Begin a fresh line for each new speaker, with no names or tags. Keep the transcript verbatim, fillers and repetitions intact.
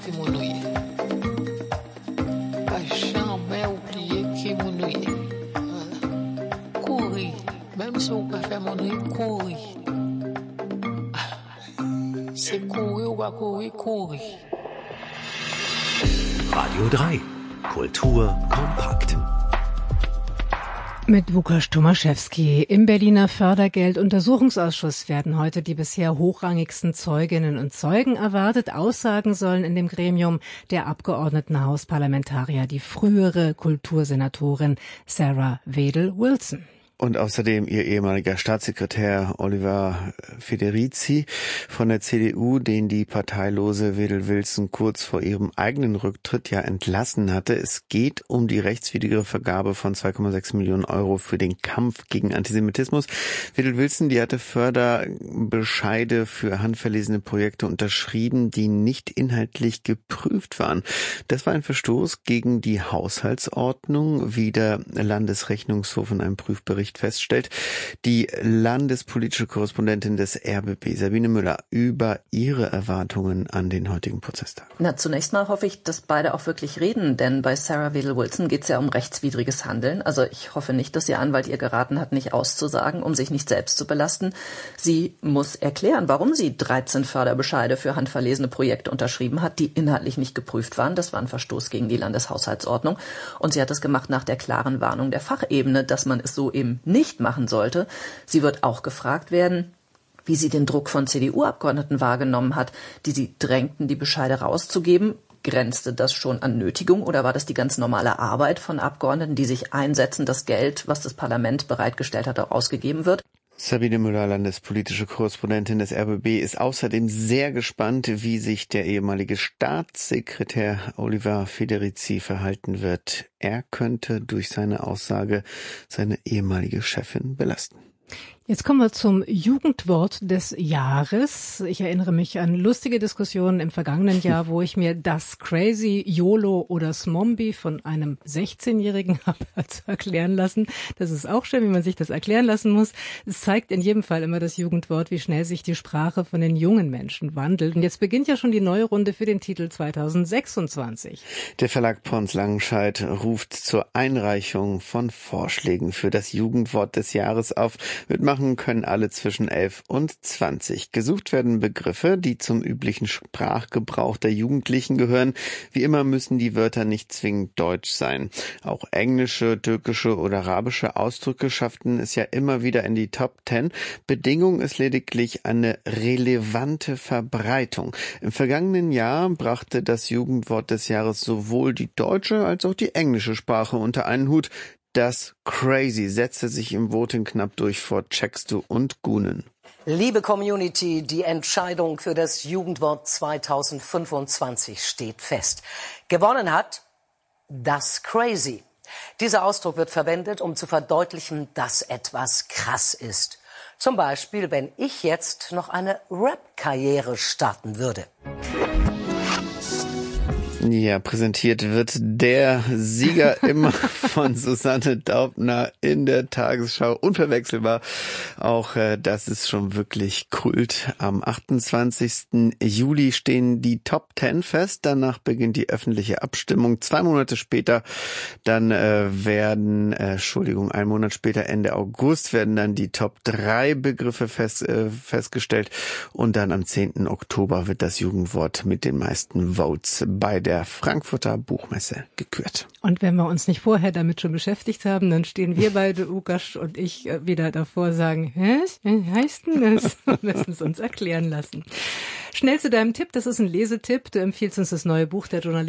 ki moun nou ye. Pa jamais oublier ki moun nou ye. Voilà. Courir. Même si vous pouvez faire mon nuit, courir. C'est courir ou pas courir, courir.
Radio drei. Kultur kompakt.
Mit Łukasz Tomaszewski. Im Berliner Fördergeld-Untersuchungsausschuss werden heute die bisher hochrangigsten Zeuginnen und Zeugen erwartet. Aussagen sollen in dem Gremium der Abgeordnetenhausparlamentarier die frühere Kultursenatorin Sarah Wedel-Wilson.
Und außerdem ihr ehemaliger Staatssekretär Oliver Federici von der C D U, den die parteilose Wedel-Wilson kurz vor ihrem eigenen Rücktritt ja entlassen hatte. Es geht um die rechtswidrige Vergabe von zwei Komma sechs Millionen Euro für den Kampf gegen Antisemitismus. Wedel-Wilson, die hatte Förderbescheide für handverlesene Projekte unterschrieben, die nicht inhaltlich geprüft waren. Das war ein Verstoß gegen die Haushaltsordnung, wie der Landesrechnungshof in einem Prüfbericht feststellt. Die landespolitische Korrespondentin des R B B, Sabine Müller, über ihre Erwartungen an den heutigen Prozesstag.
Na, zunächst mal hoffe ich, dass beide auch wirklich reden, denn bei Sarah Wedel-Wilson geht es ja um rechtswidriges Handeln. Also ich hoffe nicht, dass ihr Anwalt ihr geraten hat, nicht auszusagen, um sich nicht selbst zu belasten. Sie muss erklären, warum sie dreizehn Förderbescheide für handverlesene Projekte unterschrieben hat, die inhaltlich nicht geprüft waren. Das war ein Verstoß gegen die Landeshaushaltsordnung. Und sie hat das gemacht nach der klaren Warnung der Fachebene, dass man es so eben nicht machen sollte. Sie wird auch gefragt werden, wie sie den Druck von C D U-Abgeordneten wahrgenommen hat, die sie drängten, die Bescheide rauszugeben. Grenzte das schon an Nötigung oder war das die ganz normale Arbeit von Abgeordneten, die sich einsetzen, dass Geld, was das Parlament bereitgestellt hat, auch ausgegeben wird?
Sabine Müller, landespolitische Korrespondentin des R B B, ist außerdem sehr gespannt, wie sich der ehemalige Staatssekretär Oliver Federici verhalten wird. Er könnte durch seine Aussage seine ehemalige Chefin belasten.
Jetzt kommen wir zum Jugendwort des Jahres. Ich erinnere mich an lustige Diskussionen im vergangenen Jahr, wo ich mir das Crazy, YOLO oder Smombi von einem sechzehnjährigen habe erklären lassen. Das ist auch schön, wie man sich das erklären lassen muss. Es zeigt in jedem Fall immer das Jugendwort, wie schnell sich die Sprache von den jungen Menschen wandelt. Und jetzt beginnt ja schon die neue Runde für den Titel zweitausendsechsundzwanzig.
Der Verlag Pons Langenscheidt ruft zur Einreichung von Vorschlägen für das Jugendwort des Jahres auf. Mitmachen können alle zwischen elf und zwanzig. Gesucht werden Begriffe, die zum üblichen Sprachgebrauch der Jugendlichen gehören. Wie immer müssen die Wörter nicht zwingend deutsch sein. Auch englische, türkische oder arabische Ausdrücke schafften es ja immer wieder in die Top Ten. Bedingung ist lediglich eine relevante Verbreitung. Im vergangenen Jahr brachte das Jugendwort des Jahres sowohl die deutsche als auch die englische Sprache unter einen Hut. Das Crazy setzte sich im Voting knapp durch vor Chextu und Gunen.
Liebe Community, die Entscheidung für das Jugendwort zweitausendfünfundzwanzig steht fest. Gewonnen hat das Crazy. Dieser Ausdruck wird verwendet, um zu verdeutlichen, dass etwas krass ist. Zum Beispiel, wenn ich jetzt noch eine Rap-Karriere starten würde.
Ja, präsentiert wird der Sieger immer von Susanne Daubner in der Tagesschau. Unverwechselbar. Auch äh, das ist schon wirklich Kult. Am achtundzwanzigsten Juli stehen die Top Ten fest. Danach beginnt die öffentliche Abstimmung. Zwei Monate später dann äh, werden, äh, Entschuldigung, ein Monat später, Ende August, werden dann die Top drei Begriffe fest, äh, festgestellt. Und dann am zehnten Oktober wird das Jugendwort mit den meisten Votes bei der der Frankfurter Buchmesse gekürt.
Und wenn wir uns nicht vorher damit schon beschäftigt haben, dann stehen wir beide, Łukasz und ich, wieder davor, sagen, was heißt denn das? Wir müssen es uns erklären lassen. Schnell zu deinem Tipp, das ist ein Lesetipp. Du empfiehlst uns das neue Buch der Journalistin